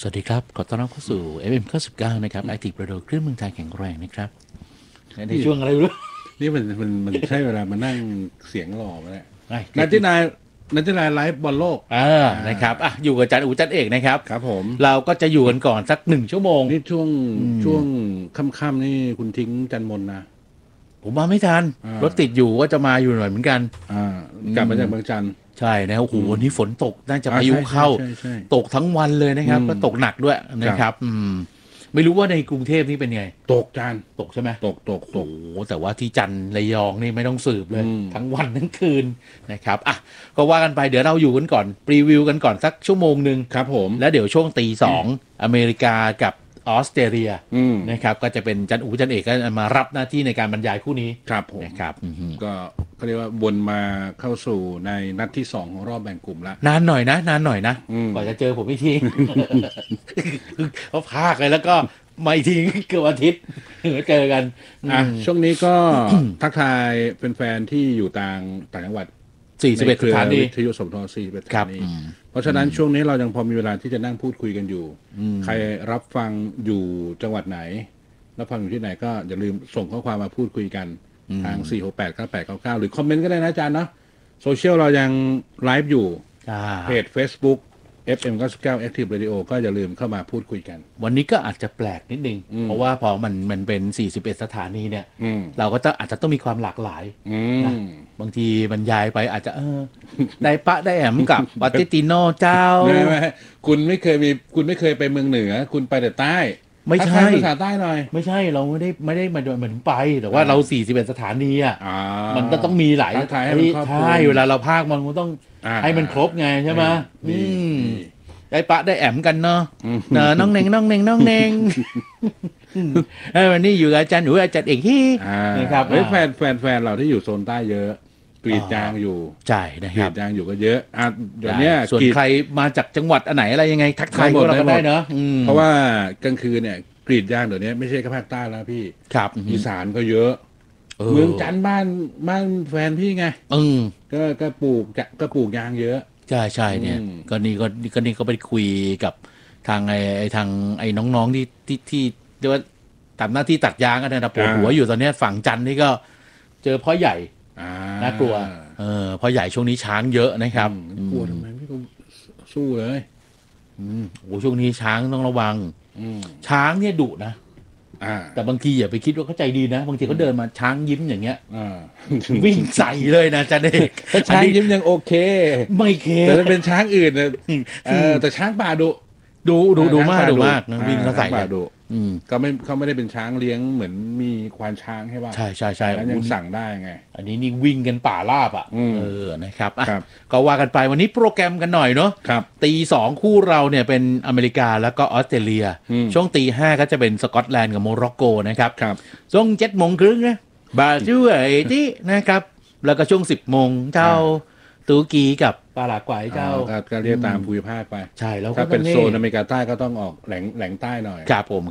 สวัสดีครับขอต้อนรับเข้าสู่ FM 99นะครับ Active Radio คลื่นเมืองไทยแข็งแรงนะครับในช่วงอะไรรู้นี่มันใช่เวลามานั่งเสียงหล่อมาแล้วไอ้นัดที่นายไลฟ์บอลโลกนะครับอยู่กับอาจารย์อู๋จันเอกนะครับครับผมเราก็จะอยู่กันก่อนสัก1 ชั่วโมงนี่ช่วงค่ำๆนี่คุณทิ้งจันมนนะผมมาไม่ทันรถติดอยู่ว่าจะมาอยู่หน่อยเหมือนกันกลับมาจากบางจันใช่นะโอ้โหวันนี้ฝนตกน่าจะพายุเข้าตกทั้งวันเลยนะครับก็ตกหนักด้วยนะครับไม่รู้ว่าในกรุงเทพนี่เป็นไงตกจานตกใช่ไหมตกโอ้แต่ว่าที่จันทร์ระยองนี่ไม่ต้องสืบเลยทั้งวันทั้งคืนนะครับก็ว่ากันไปเดี๋ยวเราอยู่กันก่อนรีวิวกันก่อนสักชั่วโมงหนึ่งครับผมแล้วเดี๋ยวช่วงตี 2อเมริกากับออสเตรเลียนะครับก็จะเป็นจันอูจันเอกก็มารับหน้าที่ในการบรรยายคู่นี้ครับผมนะครับก็เขาเรียกว่าวนมาเข้าสู่ในนัดที่2ของรอบแบ่งกลุ่มแล้วนานหน่อยนะกว่าจะเจอผมอีกทีเขาพากเลยแล้วก็มาอีกทีเกือบอาทิตย์เจอกันช่วงนี้ก็ ทักทายแฟนๆที่อยู่ต่างจังหวัด 41 สถานีวิทยุสมท41 สถานีเพราะฉะนั้นช่วงนี้เรายังพอมีเวลาที่จะนั่งพูดคุยกันอยู่ใครรับฟังอยู่จังหวัดไหนรับฟังอยู่ที่ไหนก็อย่าลืมส่งข้อความมาพูดคุยกันทาง4689899หรือคอมเมนต์ก็ได้นะอาจารย์เนาะโซเชียลเรายังไลฟ์อยู่เพจ Facebook FM 99 Active Radio ก็อย่าลืมเข้ามาพูดคุยกันวันนี้ก็อาจจะแปลกนิดนึงเพราะว่าพอมันเป็น41 สถานีเนี่ยเราก็อาจจะต้องมีความหลากหลายนะบางทีบรรยายไปอาจจะได้ปะได้แอมกับปาติติโนเจ้าไม่คุณไม่เคยไปเมืองเหนือคุณไปแต่ใต้ไม่ใช่ภาษาใต้หน่อยไม่ใช่เราไม่ได้มาเหมือนไปแต่ว่าเรา41 สถานีมันก็ต้องมีหลายใช่เวลาเราพากมันต้องให้มันครบไงใช่ไหมได้ปะได้แอมกันเนาะน้องเน่งวันนี้อยู่กับอาจารย์หนูอาจารย์เอกที่นะครับแฟนเราที่อยู่โซนใต้เยอะกรีดยางอยู่ใช่นะครับกรีดยางอยู่ก็เยอะเดี๋ยวนี้ส่วนใครมาจากจังหวัดอันไหนอะไรยังไงทักทายพวกเราได้เนาะเพราะว่ากลางคืนเนี่ยกรีดยางเดี๋ยวนี้ไม่ใช่แค่ภาคใต้แล้วพี่อีสานก็เยอะเมืองจันทร์บ้านแฟนพี่ไงก็ปลูกยางเยอะใช่เนี่ยก็นี่ก็ไปคุยกับทางไอ้น้องๆที่เรียกว่าทำหน้าที่ตัดยางกันนะปวดหัวอยู่ตอนนี้ฝั่งจันทร์นี่ก็เจอพ่อใหญ่น่ากลัวพ่อใหญ่ช่วงนี้ช้างเยอะนะครับกลัวทำไมไม่สู้เลยโอ้ช่วงนี้ช้างต้องระวังช้างเนี่ยดุนะแต่บางทีอย่าไปคิดว่าเขาใจดีนะบางทีเขาเดินมาช้างยิ้มอย่างเงี้ยวิ่งใส่เลยนะจันเอกถ้าช้างยิ้มยังโอเคไม่เคแต่ถ้าเป็นช้างอื่นเนี่ยแต่ช้างป่าดูมากวิ่งเขาใส่ดุเขาไม่ได้เป็นช้างเลี้ยงเหมือนมีควานช้างใช่ป่ะใช่แล้วยังสั่งได้ไงอันนี้นี่วิ่งกันป่าราบนะครับก็ว่ากันไปวันนี้โปรแกรมกันหน่อยเนาะตี 2คู่เราเนี่ยเป็นอเมริกาแล้วก็ออสเตรเลียช่วงตี 5ก็จะเป็นสกอตแลนด์กับโมร็อกโกนะครับช่วง7:30นะบราซิลที่นะครับแล้วก็ช่วง10:00เจ้าตุรกีกับปารากวัยเจ้าก็เรียกตามภูมิภาคไปใช่แล้วถ้าเป็นโซนอเมริกาใต้ก็ต้องออกแหลงใต้หน่อยครับผม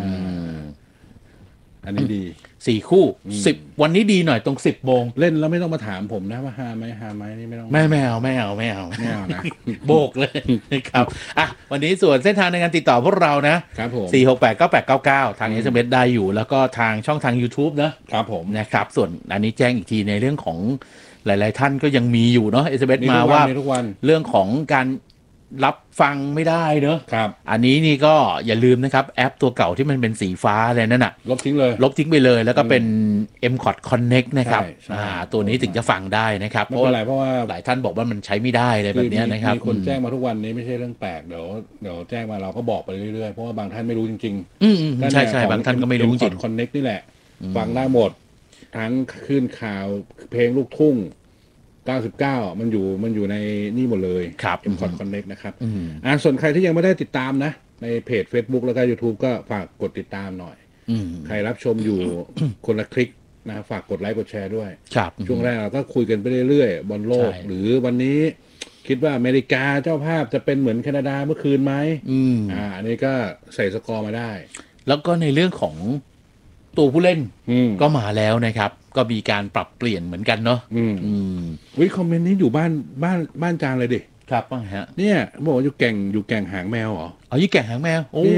อันนี้ดี 4 คู่10วันนี้ดีหน่อยตรง10:00 เล่นแล้วไม่ต้องมาถามผมนะว่าฮาไหมนี่ไม่ต้องไม่เอานะโบกเลยนะครับวันนี้ส่วนเส้นทางในการติดต่อพวกเรานะครับผม 4689899ทาง SMS ได้อยู่แล้วก็ทางช่องทาง YouTube นะครับผมนะครับส่วนอันนี้แจ้งอีกทีในเรื่องของหลายๆท่านก็ยังมีอยู่เนาะ SMS มาว่าเรื่องของการรับฟังไม่ได้เนอะอันนี้นี่ก็อย่าลืมนะครับแอปตัวเก่าที่มันเป็นสีฟ้าอะไรนั่นน่ะลบทิ้งไปเลยแล้วก็เป็น MCOT Connect นะครับตัวนี้ถึงจะฟังได้นะครับเพราะว่าหลายท่านบอกว่ามันใช้ไม่ได้เลยแบบนี้นะครับมีคนแจ้งมาทุกวันนี้ไม่ใช่เรื่องแปลกเดี๋ยวแจ้งมาเราก็บอกไปเรื่อยๆเพราะว่าบางท่านไม่รู้จริงๆใช่บางท่านก็ไม่รู้จริง MCOT Connect นี่แหละฟังได้หมดทั้งขึ้นข่าวเพลงลูกทุ่ง99มันอยู่ในนี่หมดเลยครับ MCOT Connect นะครับส่วนใครที่ยังไม่ได้ติดตามนะในเพจ Facebook แล้วก็ YouTube ก็ฝากกดติดตามหน่อยใครรับชมอยู่ คนละคลิกนะฝากกดไลค์กดแชร์ด้วยช่วงแรกเราก็คุยกันไปเรื่อยๆบอลโลกหรือวันนี้คิดว่าอเมริกาเจ้าภาพจะเป็นเหมือนแคนาดาเมื่อคืนไหมอันนี้ก็ใส่สกอร์มาได้แล้วก็ในเรื่องของตัวผู้เล่นก็มาแล้วนะครับก็มีการปรับเปลี่ยนเหมือนกันเนาะคอมเมนต์นี้อยู่บ้านจางเลยดิครับว่าฮะเนี่ยบอกว่าอยู่แก่งหางแมวเหรออ๋อยี่แก่งหางแมวโอ้